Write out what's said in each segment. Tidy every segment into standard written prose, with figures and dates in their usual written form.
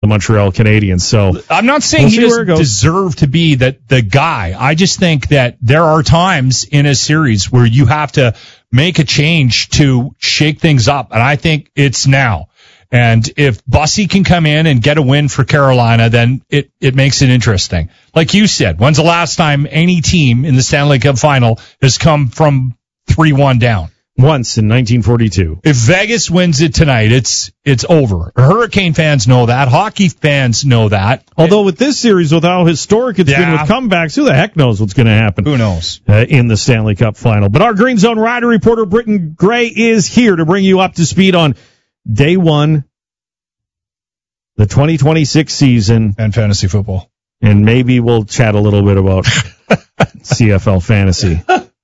Montreal Canadiens. So I'm not saying he doesn't deserve to be the guy. I just think that there are times in a series where you have to make a change to shake things up, and I think it's now. And if Bussy can come in and get a win for Carolina, then it makes it interesting. Like you said, when's the last time any team in the Stanley Cup final has come from 3-1 down? Once in 1942. If Vegas wins it tonight, it's over. Hurricane fans know that. Hockey fans know that. Although with this series, with how historic it's been with comebacks, who the heck knows what's going to happen? Who knows? In the Stanley Cup final. But our Green Zone Rider reporter, Britton Gray, is here to bring you up to speed on Day 1, the 2026 season. And fantasy football. And maybe we'll chat a little bit about CFL fantasy.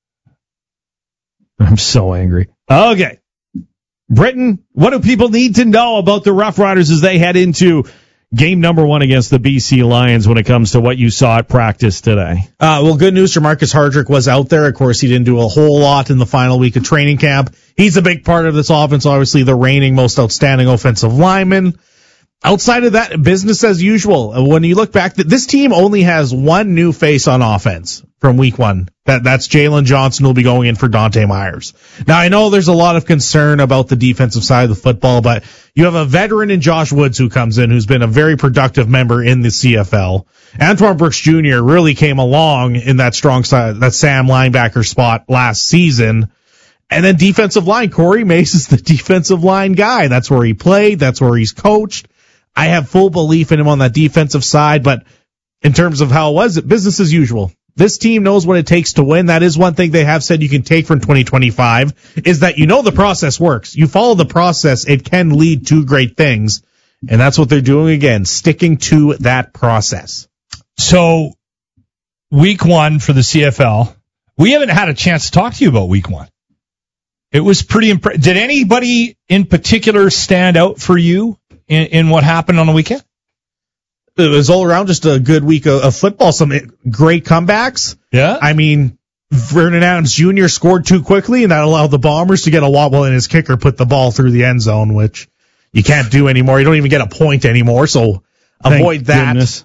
I'm so angry. Okay. Britton, what do people need to know about the Rough Riders as they head into game number 1 against the BC Lions when it comes to what you saw at practice today? Well, good news. Marcus Hardrick was out there. Of course, he didn't do a whole lot in the final week of training camp. He's a big part of this offense, obviously the reigning most outstanding offensive lineman. Outside of that, business as usual. When you look back, this team only has one new face on offense from week 1. That's Jalen Johnson, who will be going in for Dante Myers. Now, I know there's a lot of concern about the defensive side of the football, but you have a veteran in Josh Woods who comes in, who's been a very productive member in the CFL. Antoine Brooks Jr. really came along in that strong side, that Sam linebacker spot last season. And then defensive line, Corey Mace is the defensive line guy. That's where he played. That's where he's coached. I have full belief in him on that defensive side, but in terms of how it was, business as usual. This team knows what it takes to win. That is one thing they have said you can take from 2025, is that you know the process works. You follow the process, it can lead to great things. And that's what they're doing again, sticking to that process. So, week 1 for the CFL, we haven't had a chance to talk to you about week 1. It was pretty impressive. Did anybody in particular stand out for you in what happened on the weekend? It was all around just a good week of football. Some great comebacks. Yeah. I mean, Vernon Adams Jr. scored too quickly, and that allowed the Bombers to get a wobble, and his kicker put the ball through the end zone, which you can't do anymore. You don't even get a point anymore, so avoid that.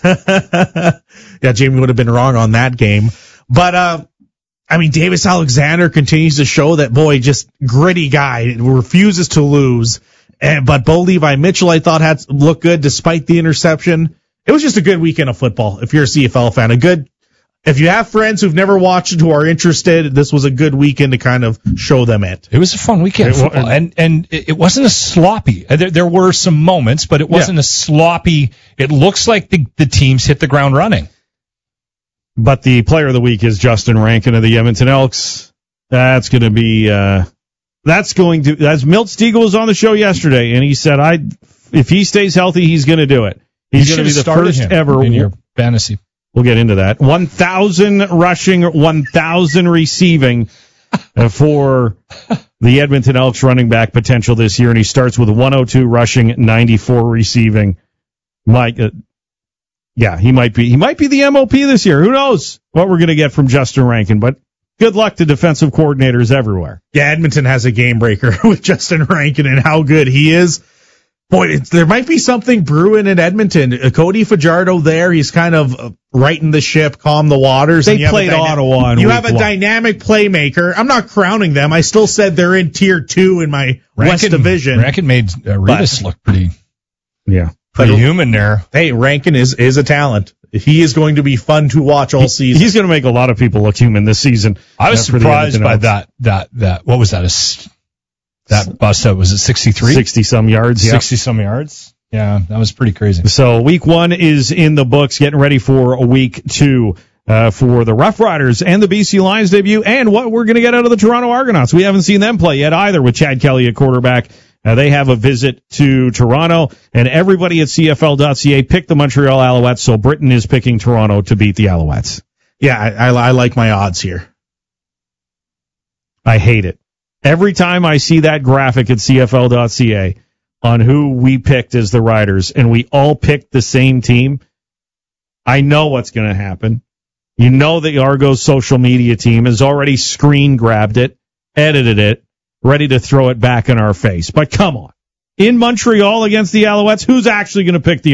Yeah, Jamie would have been wrong on that game. But, I mean, Davis Alexander continues to show that, boy, just gritty guy, refuses to lose. But Bo Levi Mitchell, I thought, had looked good despite the interception. It was just a good weekend of football. If you're a CFL fan, if you have friends who've never watched it who are interested, this was a good weekend to kind of show them it. It was a fun weekend of football, and it wasn't a sloppy. There were some moments, but it wasn't a sloppy. It looks like the teams hit the ground running. But the player of the week is Justin Rankin of the Edmonton Elks. That's going to be. As Milt Stegall was on the show yesterday, and he said, if he stays healthy, he's going to do it. He's going to be the first ever in your fantasy. We'll get into that. 1,000 rushing, 1,000 receiving for the Edmonton Elks running back potential this year, and he starts with 102 rushing, 94 receiving. He might be the MOP this year. Who knows what we're going to get from Justin Rankin, but good luck to defensive coordinators everywhere. Yeah, Edmonton has a game breaker with Justin Rankin and how good he is. Boy, there might be something brewing in Edmonton. Cody Fajardo there, he's kind of righting the ship, calm the waters. They played Ottawa in You week have a 1. dynamic playmaker. I'm not crowning them. I still said they're in tier 2 in my West Division. Rankin made Revis look pretty human there. Hey, Rankin is a talent. He is going to be fun to watch all season. He's going to make a lot of people look human this season. I was surprised by that. What was that? That bust out, was it 63? 60-some yards. 60-some yards. Yeah, that was pretty crazy. So week 1 is in the books, getting ready for week 2 for the Rough Riders and the BC Lions debut, and what we're going to get out of the Toronto Argonauts. We haven't seen them play yet either with Chad Kelly at quarterback. They have a visit to Toronto, and everybody at CFL.ca picked the Montreal Alouettes, so Britain is picking Toronto to beat the Alouettes. Yeah, I like my odds here. I hate it. Every time I see that graphic at CFL.ca on who we picked as the Riders, and we all picked the same team, I know what's going to happen. You know the Argos social media team has already screen grabbed it, edited it, ready to throw it back in our face. But come on. In Montreal against the Alouettes, who's actually going to pick the